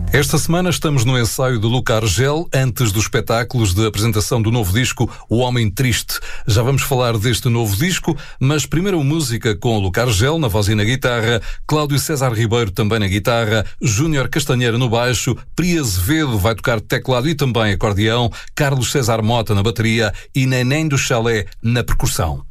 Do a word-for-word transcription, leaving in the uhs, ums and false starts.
Esta semana estamos no ensaio do Luca Argel, antes dos espetáculos de apresentação do novo disco O Homem Triste. Já vamos falar deste novo disco, mas primeiro música com o Luca Argel na voz e na guitarra, Cláudio César Ribeiro também na guitarra, Júnior Castanheira no baixo, Pri Azevedo vai tocar teclado e também acordeão, Carlos César Mota na bateria e Neném do Chalé na percussão.